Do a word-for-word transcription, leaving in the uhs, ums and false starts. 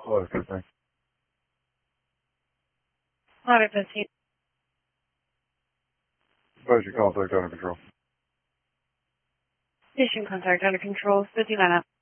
Hello, good thing. Water fifteen. Station contact under control. Station contact under control. fifty-nine up.